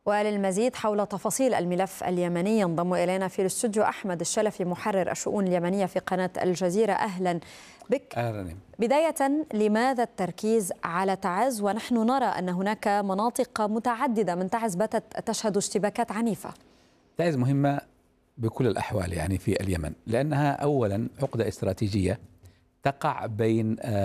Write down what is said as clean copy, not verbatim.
وللمزيد حول تفاصيل الملف اليمني ينضم إلينا في الاستوديو أحمد الشلفي محرر الشؤون اليمنية في قناة الجزيرة. أهلا بك. أهلا. بداية، لماذا التركيز على تعز ونحن نرى أن هناك مناطق متعددة من تعز باتت تشهد اشتباكات عنيفة؟ تعز مهمة بكل الأحوال في اليمن، لأنها أولا عقدة استراتيجية تقع بين